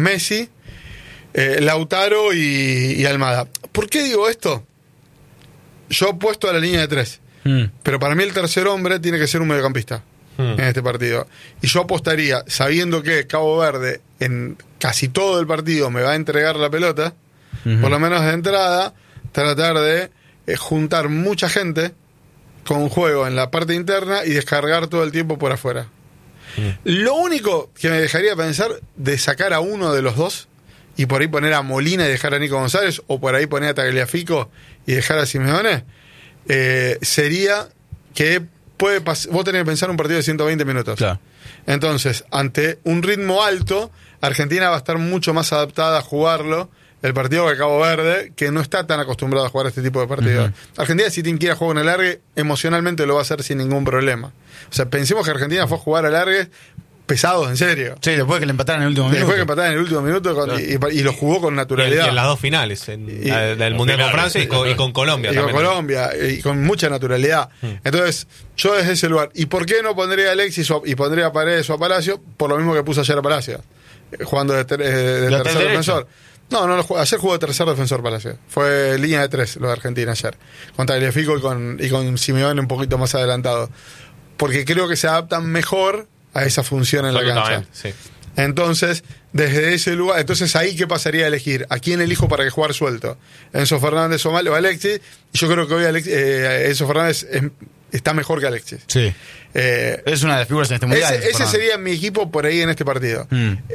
Messi, Lautaro y Almada. ¿Por qué digo esto? Yo apuesto a la línea de 3. Pero para mí el tercer hombre tiene que ser un mediocampista en este partido. Y yo apostaría, sabiendo que Cabo Verde en casi todo el partido me va a entregar la pelota, por lo menos de entrada, tratar de juntar mucha gente con juego en la parte interna y descargar todo el tiempo por afuera. Lo único que me dejaría pensar de sacar a uno de los dos y por ahí poner a Molina y dejar a Nico González, o por ahí poner a Tagliafico y dejar a Simeone, sería que vos tenés que pensar un partido de 120 minutos. Claro. Entonces, ante un ritmo alto, Argentina va a estar mucho más adaptada a jugarlo el partido de Cabo Verde, que no está tan acostumbrado a jugar este tipo de partidos. Argentina, si tiene que ir a jugar en alargue, emocionalmente lo va a hacer sin ningún problema. O sea, pensemos que Argentina fue a jugar alargue pesados, en serio. Sí, después que le empataron en el último minuto. Después que empataron en el último minuto y lo jugó con naturalidad. Y en las dos finales, del Mundial con Francia y con Colombia. Y también. Con Colombia, y con mucha naturalidad. Entonces, yo desde ese lugar. ¿Y por qué no pondría a Alexis y pondría a Paredes o a Palacio? Por lo mismo que puso ayer a Palacio, jugando de tercer defensor. No, ayer jugó de tercer defensor Palacio. Fue línea de 3 lo de Argentina ayer. Con Tagliafico y con Simeone un poquito más adelantado. Porque creo que se adaptan mejor a esa función en la cancha. Sí. Entonces, desde ese lugar, entonces ahí qué pasaría a elegir, a quién elijo para que jugar suelto, Enzo Fernández o Alexis. Yo creo que hoy Enzo Fernández está mejor que Alexis. Sí. Es una de las figuras en este mundial. Ese sería mi equipo por ahí en este partido.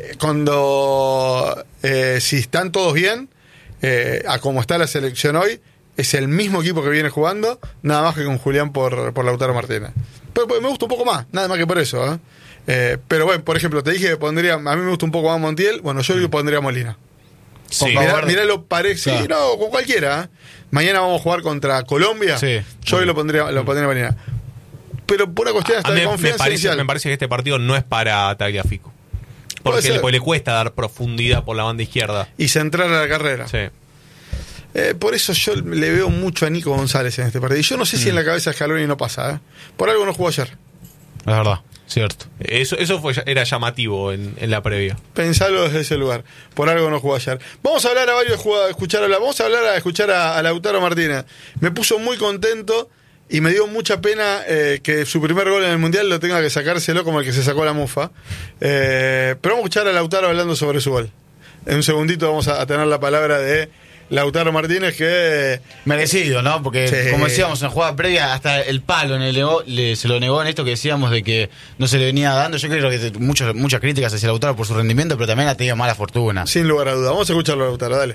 Cuando si están todos bien, a como está la selección hoy, es el mismo equipo que viene jugando, nada más que con Julián por Lautaro Martínez. Pero me gusta un poco más, nada más que por eso, pero bueno, por ejemplo, te dije que pondría, a mí me gusta un poco más Montiel, bueno, yo le pondría a Molina. Sí. Mirá lo parece, sí, no, con cualquiera. Mañana vamos a jugar contra Colombia, yo hoy lo pondría a Molina. Pero por una cuestión de confianza inicial. Me parece que este partido no es para Tagliafico, porque le cuesta dar profundidad por la banda izquierda y centrar a la carrera. Sí. Por eso yo le veo mucho a Nico González en este partido. Y yo no sé si en la cabeza de Scaloni no pasa. Por algo no jugó ayer. Es verdad, cierto. Eso era llamativo en la previa. Pensalo desde ese lugar. Por algo no jugó ayer. Vamos a hablar a varios jugadores. Vamos a escuchar a Lautaro Martínez. Me puso muy contento y me dio mucha pena que su primer gol en el Mundial lo tenga que sacárselo como el que se sacó la mufa. Pero vamos a escuchar a Lautaro hablando sobre su gol. En un segundito vamos a tener la palabra de Lautaro Martínez, que merecido, ¿no? Porque como decíamos en la jugada previa, hasta el palo se lo negó en esto que decíamos de que no se le venía dando. Yo creo que muchas críticas hacia Lautaro por su rendimiento, pero también ha tenido mala fortuna. Sin lugar a duda. Vamos a escucharlo, Lautaro, dale.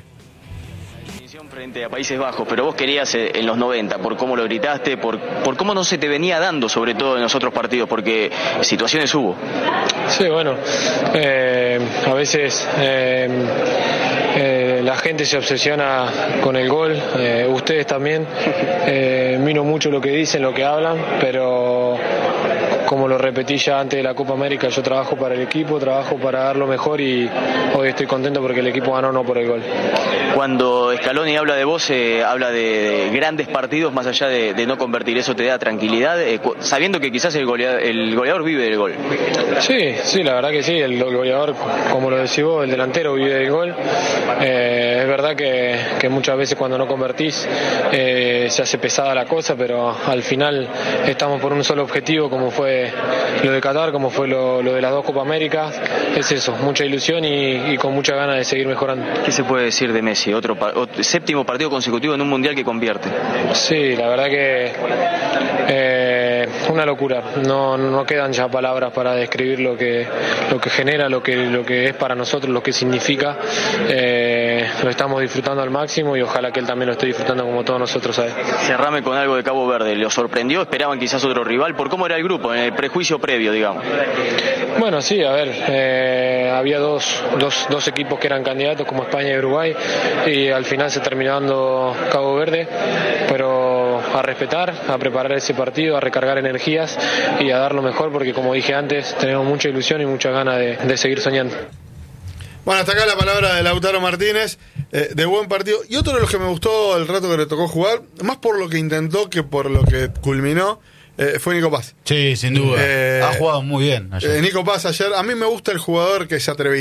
Frente a Países Bajos, pero vos querías en los 90, por cómo lo gritaste, por cómo no se te venía dando, sobre todo en los otros partidos, porque situaciones hubo. Sí, bueno, a veces la gente se obsesiona con el gol, ustedes también, miro mucho lo que dicen, lo que hablan, pero como lo repetí ya antes de la Copa América, yo trabajo para el equipo, trabajo para dar lo mejor y hoy estoy contento porque el equipo ganó, no por el gol. Cuando Scaloni habla de vos, habla de grandes partidos más allá de no convertir, ¿eso te da tranquilidad? Sabiendo que quizás el goleador vive del gol. Sí, la verdad que sí, el goleador, como lo decís vos, el delantero vive del gol. Es verdad que muchas veces cuando no convertís se hace pesada la cosa, pero al final estamos por un solo objetivo, como fue lo de Qatar, como fue lo de las dos Copa América. Es eso, mucha ilusión y con mucha ganas de seguir mejorando. ¿Qué se puede decir de Messi? Otro séptimo partido consecutivo en un mundial que convierte. Sí, la verdad que una locura. No quedan ya palabras para describir lo que genera, lo que es para nosotros, lo que significa. Lo estamos disfrutando al máximo y ojalá que él también lo esté disfrutando como todos nosotros. Cerrame con algo de Cabo Verde. ¿Lo sorprendió? ¿Esperaban quizás otro rival? ¿Por cómo era el grupo? En el prejuicio previo, digamos. Bueno, sí, a ver, había dos equipos que eran candidatos como España y Uruguay y al final se terminó dando Cabo Verde, pero a respetar, a preparar ese partido, a recargar energías y a dar lo mejor porque como dije antes, tenemos mucha ilusión y muchas ganas de seguir soñando. Bueno, hasta acá la palabra de Lautaro Martínez, de buen partido. Y otro de los que me gustó el rato que le tocó jugar, más por lo que intentó que por lo que culminó, fue Nico Paz. Sí, sin duda. Ha jugado muy bien ayer. Nico Paz ayer, a mí me gusta el jugador que es atrevido.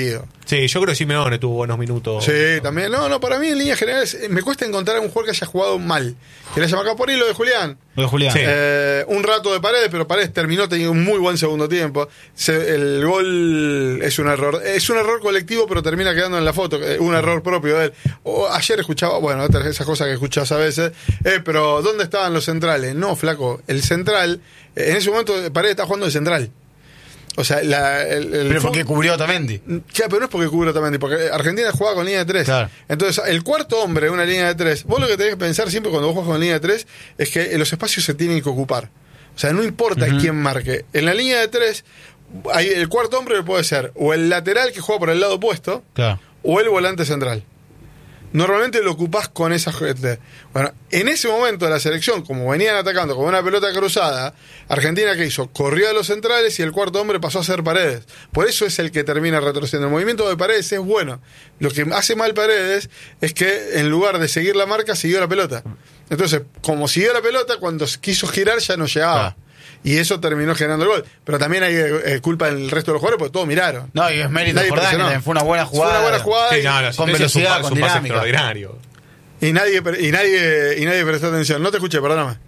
Sí, yo creo que Simeone tuvo buenos minutos. Sí, también. No, para mí en líneas generales me cuesta encontrar un jugador que haya jugado mal. Que le haya marcado por ahí lo de Julián. Lo de Julián. Sí. Un rato de Paredes, pero Paredes terminó teniendo un muy buen segundo tiempo. El gol es un error. Es un error colectivo, pero termina quedando en la foto. Un error propio de él. Ayer escuchaba, bueno, esas cosas que escuchás a veces. Pero ¿dónde estaban los centrales? No, flaco. El central, en ese momento Paredes está jugando de central. O sea, pero porque cubrió a Otamendi. Claro, pero no es porque cubrió Otamendi, porque Argentina jugaba con línea de 3. Claro. Entonces, el cuarto hombre de una línea de 3, vos lo que tenés que pensar siempre cuando vos juegas con línea de 3 es que los espacios se tienen que ocupar. O sea, no importa quién marque. En la línea de 3, el cuarto hombre puede ser o el lateral que juega por el lado opuesto, Claro. o el volante central. Normalmente lo ocupás con esa gente. Bueno, en ese momento de la selección, como venían atacando con una pelota cruzada, Argentina, ¿qué hizo? Corrió a los centrales y el cuarto hombre pasó a ser Paredes. Por eso es el que termina retrocediendo. El movimiento de Paredes es bueno. Lo que hace mal Paredes es que en lugar de seguir la marca, siguió la pelota. Entonces, como siguió la pelota, cuando quiso girar ya no llegaba. Y eso terminó generando el gol. Pero también hay culpa del resto de los jugadores porque todos miraron. No, y es mérito de Jordán, que también fue una buena jugada. Fue una buena jugada. Sí, no, con velocidad, con dinámica. Extraordinario. Y nadie prestó atención. No te escuché, perdóname.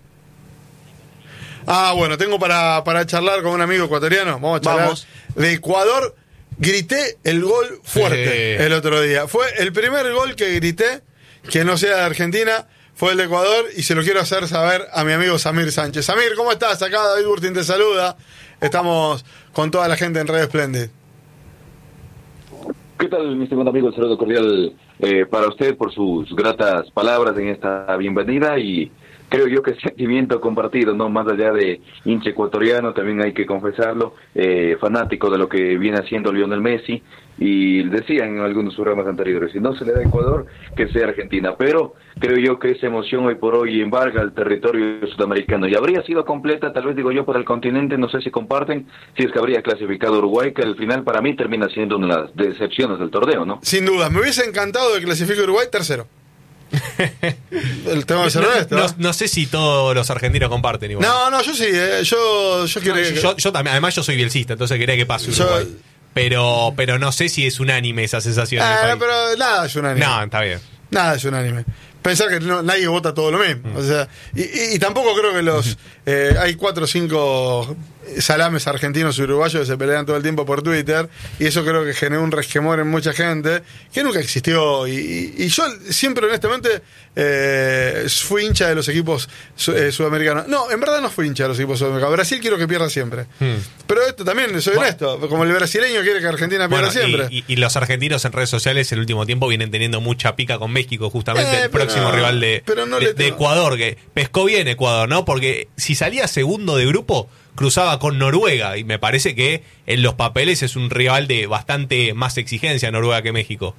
Bueno, tengo para charlar con un amigo ecuatoriano. Vamos a charlar de Ecuador. Grité el gol fuerte el otro día. Fue el primer gol que grité, que no sea de Argentina, fue el de Ecuador, y se lo quiero hacer saber a mi amigo Samir Sánchez. Samir, ¿cómo estás? Acá David Burtin te saluda. Estamos con toda la gente en Red Splendid. ¿Qué tal, mi segundo amigo? Un saludo cordial para usted por sus gratas palabras en esta bienvenida, y creo yo que es sentimiento compartido, ¿no? Más allá de hincha ecuatoriano, también hay que confesarlo, fanático de lo que viene haciendo Lionel Messi, y decían en algunos programas anteriores, si no se le da a Ecuador, que sea Argentina, pero creo yo que esa emoción hoy por hoy embarga el territorio sudamericano, y habría sido completa, tal vez digo yo, para el continente, no sé si comparten, si es que habría clasificado Uruguay, que al final para mí termina siendo una de las decepciones del torneo, ¿no? Sin duda, me hubiese encantado de clasifique Uruguay tercero. El tema de ser honesto. No sé si todos los argentinos comparten igual. No, yo sí, yo quiero yo también, además yo soy bielcista, entonces quería que pase Uruguay. Pero no sé si es unánime esa sensación. Pero nada es unánime. No, está bien. Nada es unánime. Pensar que nadie vota todo lo mismo. O sea, y tampoco creo que hay 4 o 5 salames argentinos y uruguayos que se pelean todo el tiempo por Twitter, y eso creo que generó un resquemor en mucha gente que nunca existió, y yo siempre honestamente fui hincha de los equipos sudamericanos. No, en verdad no fui hincha de los equipos sudamericanos. Brasil quiero que pierda siempre, pero esto también soy honesto, como el brasileño quiere que Argentina pierda siempre. Y los argentinos en redes sociales el último tiempo vienen teniendo mucha pica con México, justamente el próximo rival de Ecuador, que pescó bien Ecuador, ¿no? Porque si salía segundo de grupo, cruzaba con Noruega, y me parece que en los papeles es un rival de bastante más exigencia Noruega que México.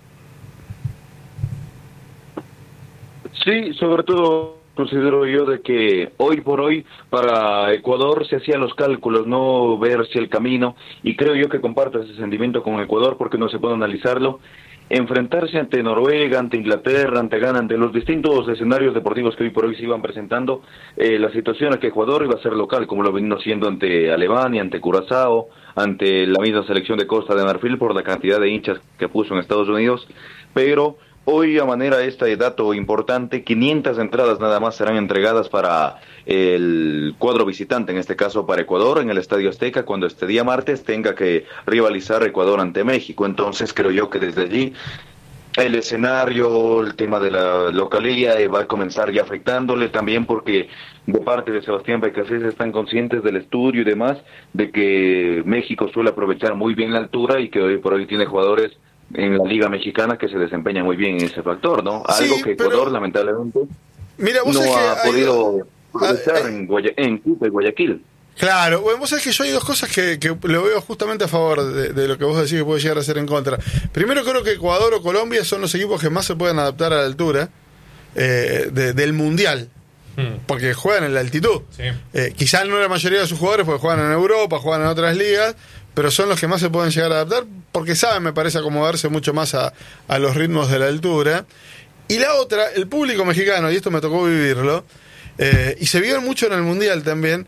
Sí, sobre todo considero yo de que hoy por hoy para Ecuador se hacían los cálculos, no verse el camino, y creo yo que comparto ese sentimiento con Ecuador porque no se puede analizarlo. Enfrentarse ante Noruega, ante Inglaterra, ante Ghana, ante los distintos escenarios deportivos que hoy por hoy se iban presentando, la situación es que Ecuador iba a ser local, como lo vino siendo ante Alemania, ante Curazao, ante la misma selección de Costa de Marfil por la cantidad de hinchas que puso en Estados Unidos, pero hoy, a manera de este dato importante, 500 entradas nada más serán entregadas para el cuadro visitante, en este caso para Ecuador, en el Estadio Azteca, cuando este día martes tenga que rivalizar Ecuador ante México. Entonces creo yo que desde allí el escenario, el tema de la localía va a comenzar ya afectándole, también porque de parte de Sebastián Becasés están conscientes del estudio y demás, de que México suele aprovechar muy bien la altura y que hoy por hoy tiene jugadores en la Liga Mexicana que se desempeña muy bien en ese factor, ¿no? Algo que Ecuador, lamentablemente, no ha podido aprovechar en Cuba y Guayaquil. Claro, bueno, vos sabés que yo hay dos cosas que lo veo justamente a favor de lo que vos decís que puede llegar a ser en contra. Primero, creo que Ecuador o Colombia son los equipos que más se pueden adaptar a la altura del Mundial, porque juegan en la altitud. Sí. Quizás no la mayoría de sus jugadores, porque juegan en Europa, juegan en otras ligas, pero son los que más se pueden llegar a adaptar, porque saben, me parece, acomodarse mucho más a los ritmos de la altura. Y la otra, el público mexicano, y esto me tocó vivirlo, y se vio mucho en el Mundial también,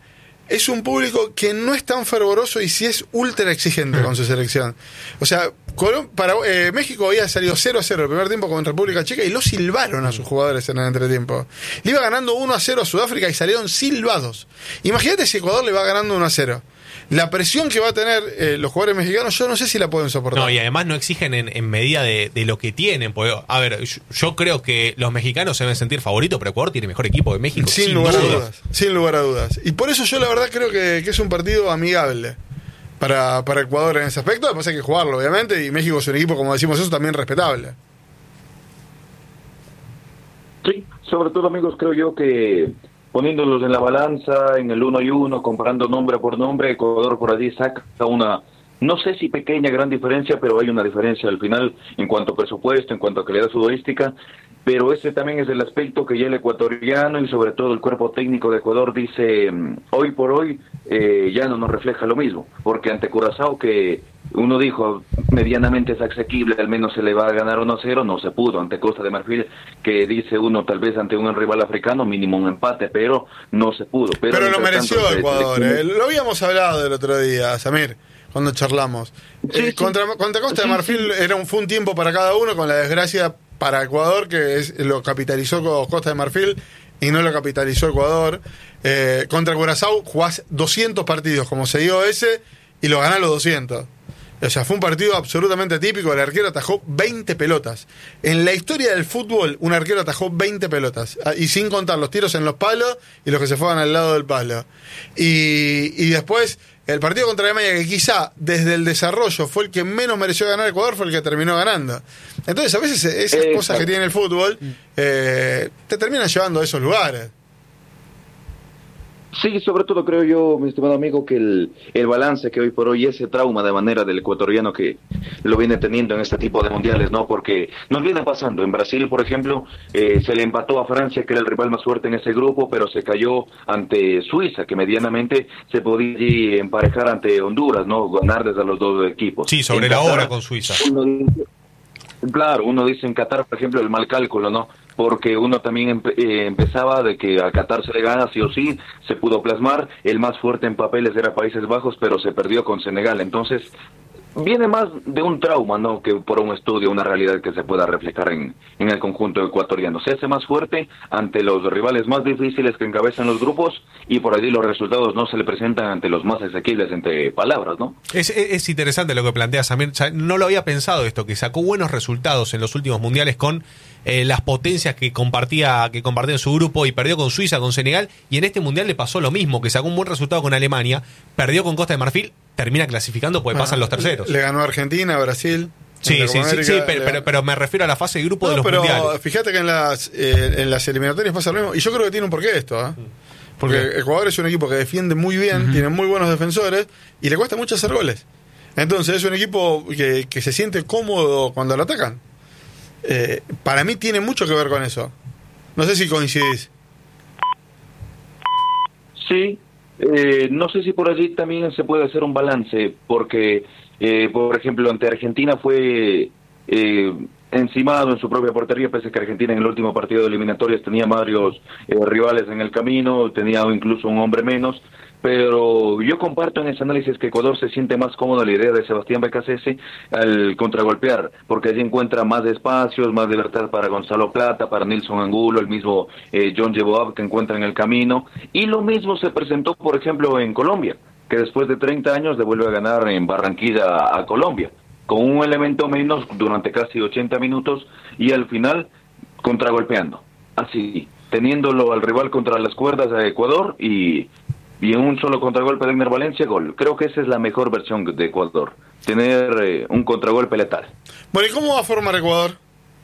es un público que no es tan fervoroso y sí es ultra exigente con su selección. O sea, México había salido 0-0 el primer tiempo con República Checa y lo silbaron a sus jugadores en el entretiempo. Le iba ganando 1-0 a Sudáfrica y salieron silbados. Imagínate si Ecuador le va ganando 1-0. La presión que va a tener los jugadores mexicanos, yo no sé si la pueden soportar. No, y además no exigen en medida de lo que tienen. Porque, a ver, yo creo que los mexicanos se deben sentir favoritos, pero Ecuador tiene mejor equipo que México. Sin lugar a dudas. Y por eso yo la verdad creo que es un partido amigable para Ecuador en ese aspecto. Después hay que jugarlo, obviamente, y México es un equipo, como decimos eso, también respetable. Sí, sobre todo, amigos, creo yo que poniéndolos en la balanza, en el 1-1, comparando nombre por nombre, Ecuador por allí saca una, no sé si pequeña, gran diferencia, pero hay una diferencia al final en cuanto a presupuesto, en cuanto a calidad futbolística, pero ese también es el aspecto que ya el ecuatoriano y sobre todo el cuerpo técnico de Ecuador dice, hoy por hoy ya no nos refleja lo mismo, porque ante Curazao, que uno dijo medianamente es asequible, al menos se le va a ganar 1-0, no se pudo. Ante Costa de Marfil, que dice uno tal vez ante un rival africano, mínimo un empate, pero no se pudo. Pero lo mereció Ecuador, lo habíamos hablado el otro día, Samir, cuando charlamos. Sí, contra Costa de Marfil fue un tiempo para cada uno, con la desgracia para Ecuador, que lo capitalizó Costa de Marfil y no lo capitalizó Ecuador. Contra Curazao jugás 200 partidos, como se dio ese, y lo ganás los 200. O sea, fue un partido absolutamente típico. El arquero atajó 20 pelotas. En la historia del fútbol, un arquero atajó 20 pelotas. Y sin contar los tiros en los palos y los que se fueron al lado del palo. Y después, el partido contra Alemania, que quizá desde el desarrollo fue el que menos mereció ganar Ecuador, fue el que terminó ganando. Entonces, a veces esas cosas que tiene el fútbol te terminan llevando a esos lugares. Sí, sobre todo creo yo, mi estimado amigo, que el balance que hoy por hoy, ese trauma de manera del ecuatoriano que lo viene teniendo en este tipo de mundiales, ¿no? Porque nos viene pasando. En Brasil, por ejemplo, se le empató a Francia, que era el rival más fuerte en ese grupo, pero se cayó ante Suiza, que medianamente se podía emparejar ante Honduras, ¿no? Ganar desde los dos equipos. Sí, sobre la hora con Suiza. Uno dice en Qatar, por ejemplo, el mal cálculo, ¿no? Porque uno también empezaba de que a Qatar se le gana sí o sí, se pudo plasmar, el más fuerte en papeles era Países Bajos, pero se perdió con Senegal. Entonces, viene más de un trauma, ¿no? Que por un estudio, una realidad que se pueda reflejar en el conjunto ecuatoriano. Se hace más fuerte ante los rivales más difíciles que encabezan los grupos, y por allí los resultados no se le presentan ante los más asequibles, entre palabras, ¿no? Es interesante lo que planteas, Samir. No lo había pensado esto, que sacó buenos resultados en los últimos mundiales con las potencias que compartía en su grupo, y perdió con Suiza, con Senegal, y en este mundial le pasó lo mismo, que sacó un buen resultado con Alemania, perdió con Costa de Marfil, termina clasificando porque pasan los terceros. Le ganó a Argentina, a Brasil. Sí, pero me refiero a la fase de grupo de los mundiales. Pero fíjate que en las eliminatorias pasa lo mismo, y yo creo que tiene un porqué esto, ¿eh? Porque Ecuador es un equipo que defiende muy bien, tiene muy buenos defensores, y le cuesta mucho hacer goles. Entonces es un equipo que se siente cómodo cuando lo atacan. Para mí tiene mucho que ver con eso. No sé si coincidís. Sí, no sé si por allí también se puede hacer un balance, porque, por ejemplo, ante Argentina fue encimado en su propia portería, pese a que Argentina en el último partido de eliminatorias tenía varios rivales en el camino, tenía incluso un hombre menos. Pero yo comparto en ese análisis que Ecuador se siente más cómodo en la idea de Sebastián Becasese al contragolpear, porque allí encuentra más espacios, más libertad para Gonzalo Plata, para Nilson Angulo, el mismo John Yeboab que encuentra en el camino. Y lo mismo se presentó, por ejemplo, en Colombia, que después de 30 años devuelve a ganar en Barranquilla a Colombia, con un elemento menos durante casi 80 minutos, y al final contragolpeando, así, teniéndolo al rival contra las cuerdas a Ecuador, y en un solo contragolpe de Egner Valencia, gol. Creo que esa es la mejor versión de Ecuador, tener un contragolpe letal. Bueno, ¿y cómo va a formar Ecuador?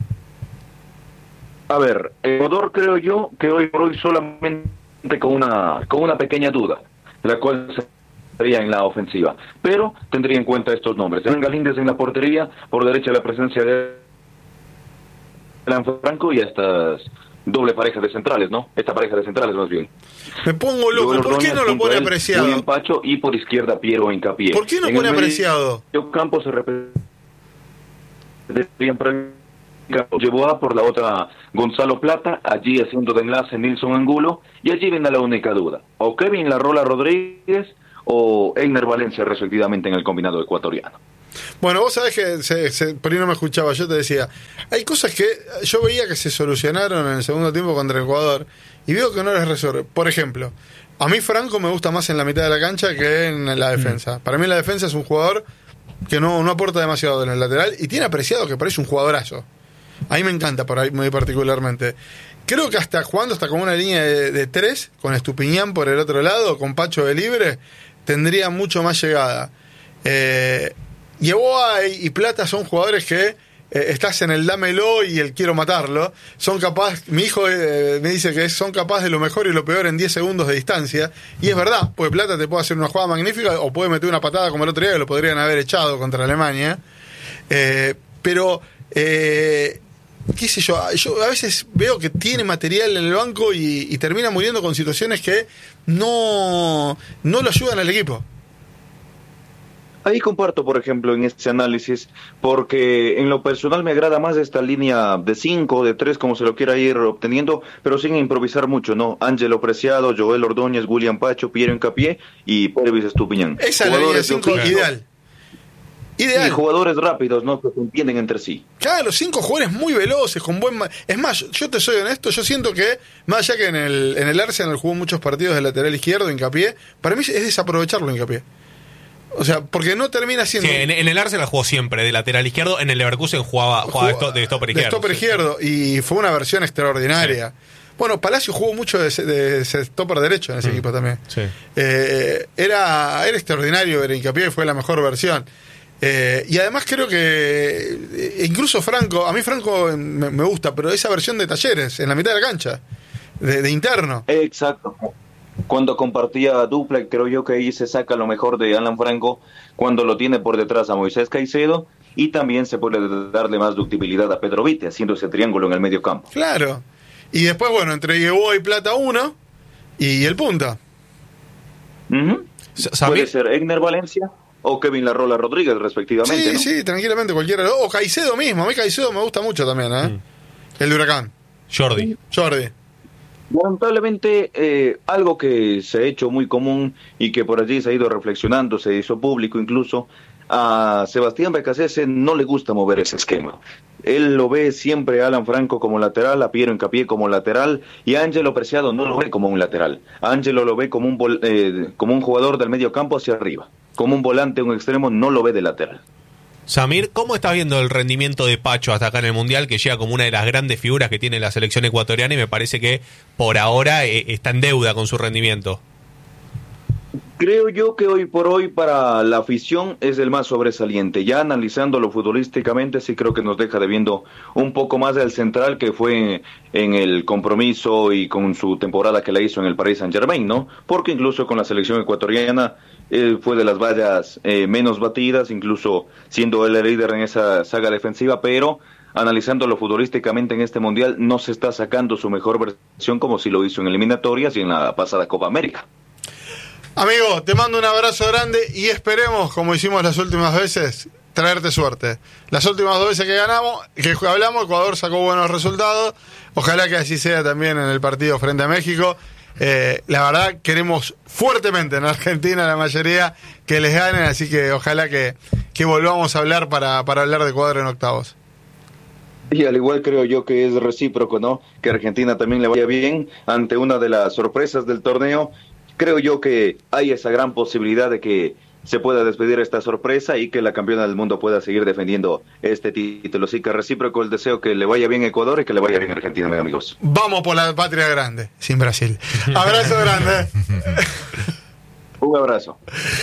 A ver, Ecuador creo yo que hoy por hoy solamente con una pequeña duda, la cual sería en la ofensiva, pero tendría en cuenta estos nombres. Hernán Galíndez en la portería, por derecha la presencia de Alan Franco y estas doble pareja de centrales, ¿no? Esta pareja de centrales más bien. Me pongo loco, ¿por qué no lo pone apreciado? William Pacho, y por izquierda Piero Hincapié. ¿Por qué no pone apreciado? En campo se repetirían llevó a por la otra Gonzalo Plata, allí haciendo de enlace Nilson Angulo, y allí viene la única duda, o Kevin La Rola Rodríguez o Einer Valencia respectivamente en el combinado ecuatoriano. Bueno, vos sabés que por ahí no me escuchaba, yo te decía, hay cosas que yo veía que se solucionaron en el segundo tiempo contra Ecuador y veo que no les resuelve. Por ejemplo, a mí Franco me gusta más en la mitad de la cancha que en la defensa. Para mí la defensa es un jugador que no aporta demasiado en el lateral y tiene apreciado que parece un jugadorazo. A mí me encanta por ahí muy particularmente. Creo que hasta jugando hasta con una línea de 3, con Estupiñán por el otro lado, con Pacho de libre, tendría mucho más llegada. Yeboah y Plata son jugadores que estás en el dámelo y el quiero matarlo. Son capaz, mi hijo me dice que son capaces de lo mejor y lo peor en 10 segundos de distancia. Y es verdad, porque Plata te puede hacer una jugada magnífica o puede meter una patada como el otro día que lo podrían haber echado contra Alemania. Pero qué sé yo a veces veo que tiene material en el banco y termina muriendo con situaciones que no lo ayudan al equipo. Ahí comparto, por ejemplo, en este análisis, porque en lo personal me agrada más esta línea de 5, de 3, como se lo quiera ir obteniendo, pero sin improvisar mucho, ¿no? Ángelo Preciado, Joel Ordóñez, William Pacho, Piero Hincapié y Pervis Estupiñán. Esa es la línea de 5 ideal. Y jugadores rápidos, ¿no? Que se entienden entre sí. Claro, 5 jugadores muy veloces, con buen... Es más, yo te soy honesto, yo siento que, más allá que en el Arsenal jugó muchos partidos de lateral izquierdo, Hincapié, para mí es desaprovecharlo Hincapié. O sea, porque no termina siendo... Sí, en el Arsenal jugó siempre de lateral izquierdo, en el Leverkusen jugaba de stopper izquierdo. De stopper izquierdo, y fue una versión extraordinaria. Sí. Bueno, Palacio jugó mucho de stopper derecho en ese equipo también. Sí. Era extraordinario, era Hincapié, fue la mejor versión. Y además creo que incluso Franco, a mí Franco me gusta, pero esa versión de Talleres, en la mitad de la cancha, de interno. Exacto. Cuando compartía dupla, creo yo que ahí se saca lo mejor de Alan Franco cuando lo tiene por detrás a Moisés Caicedo, y también se puede darle más ductibilidad a Pedro Vite, haciendo ese triángulo en el medio campo. Claro. Y después, bueno, entre Yeboah y Plata 1 y el punta. Puede ser Einer Valencia o Kevin La Rola Rodríguez, respectivamente. Sí, ¿no? Sí, tranquilamente, cualquiera. O Caicedo mismo. A mí Caicedo me gusta mucho también, El de Huracán. Jordi. Lamentablemente, algo que se ha hecho muy común y que por allí se ha ido reflexionando, se hizo público incluso, a Sebastián Becasese no le gusta mover ese esquema. Él lo ve siempre a Alan Franco como lateral, a Piero Hincapié como lateral, y a Ángelo Preciado no lo ve como un lateral. Ángelo lo ve como un jugador del medio campo hacia arriba. Como un volante, un extremo, no lo ve de lateral. Samir, ¿cómo estás viendo el rendimiento de Pacho hasta acá en el Mundial, que llega como una de las grandes figuras que tiene la selección ecuatoriana y me parece que por ahora está en deuda con su rendimiento? Creo yo que hoy por hoy para la afición es el más sobresaliente. Ya analizándolo futbolísticamente sí creo que nos deja debiendo un poco más del central que fue en el compromiso y con su temporada que la hizo en el Paris Saint-Germain, ¿no? Porque incluso con la selección ecuatoriana fue de las vallas menos batidas, incluso siendo él el líder en esa saga defensiva, pero analizándolo futbolísticamente en este Mundial no se está sacando su mejor versión como si lo hizo en eliminatorias y en la pasada Copa América. Amigo, te mando un abrazo grande y esperemos, como hicimos las últimas veces, traerte suerte. Las últimas 2 veces que hablamos, Ecuador sacó buenos resultados. Ojalá que así sea también en el partido frente a México. La verdad, queremos fuertemente en Argentina la mayoría que les ganen, así que ojalá que volvamos a hablar para hablar de Ecuador en octavos. Y al igual creo yo que es recíproco, ¿no? Que Argentina también le vaya bien ante una de las sorpresas del torneo. Creo yo que hay esa gran posibilidad de que se pueda despedir esta sorpresa y que la campeona del mundo pueda seguir defendiendo este título. Así que recíproco el deseo que le vaya bien a Ecuador y que le vaya bien a Argentina, mis amigos. Vamos por la patria grande, sin Brasil. Abrazo grande. Un abrazo.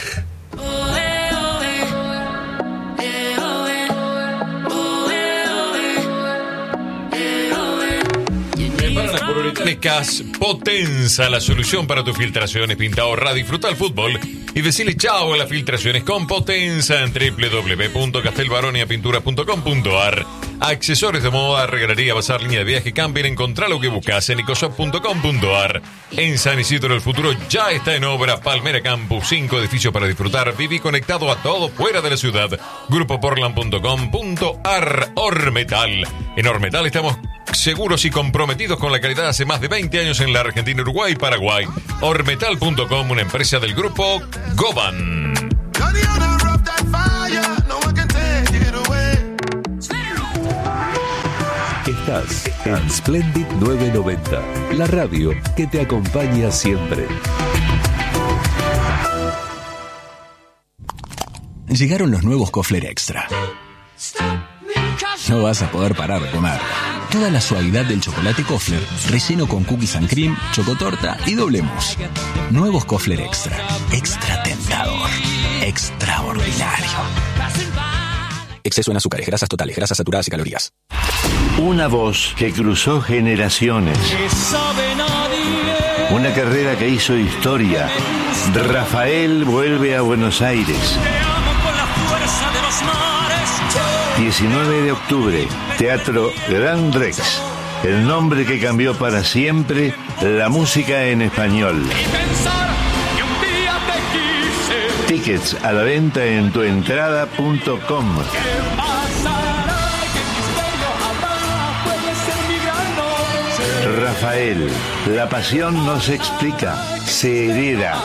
Electrónicas Potenza, la solución para tus filtraciones. Pinta, ahorra, disfruta el fútbol y decirle chao a las filtraciones con Potenza en www.castelbaroniapintura.com.ar. Accesorios de moda, regalería, bazar, línea de viaje, camping. Encontrá lo que buscas en ecosop.com.ar. En San Isidro el futuro ya está en obra. Palmera Campus, 5 edificios para disfrutar. Viví conectado a todo fuera de la ciudad. Grupoportland.com.ar. Ormetal, En Ormetal estamos seguros y comprometidos con la calidad hace más de 20 años en la Argentina, Uruguay y Paraguay. Ormetal.com, una empresa del grupo Goban. Estás en Splendid 990, la radio que te acompaña siempre. Llegaron los nuevos Kofler Extra. No vas a poder parar de comer. Toda la suavidad del chocolate Kofler, relleno con cookies and cream, chocotorta y doble mousse. Nuevos Kofler Extra. Extra tentador. Extraordinario. Exceso en azúcares, grasas totales, grasas saturadas y calorías. Una voz que cruzó generaciones. Una carrera que hizo historia. Rafael vuelve a Buenos Aires. 19 de octubre, Teatro Gran Rex. El nombre que cambió para siempre la música en español. Tickets a la venta en tuentrada.com. Rafael, la pasión no se explica, se hereda.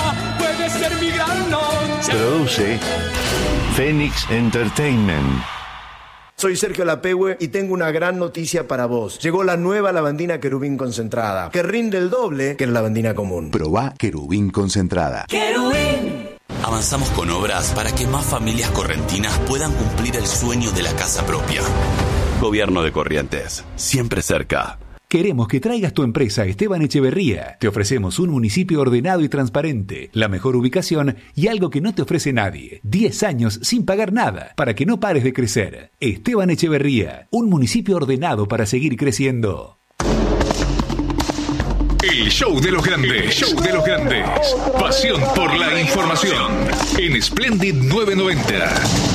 Produce Phoenix Entertainment. Soy Sergio Lapehue y tengo una gran noticia para vos. Llegó la nueva lavandina Querubín concentrada, que rinde el doble que la lavandina común. Probá Querubín concentrada. ¡Querubín! Avanzamos con obras para que más familias correntinas puedan cumplir el sueño de la casa propia. Gobierno de Corrientes, siempre cerca. Queremos que traigas tu empresa a Esteban Echeverría. Te ofrecemos un municipio ordenado y transparente, la mejor ubicación y algo que no te ofrece nadie. 10 años sin pagar nada, para que no pares de crecer. Esteban Echeverría, un municipio ordenado para seguir creciendo. El show de los grandes. Show de los grandes. Pasión por la información. En Splendid 990.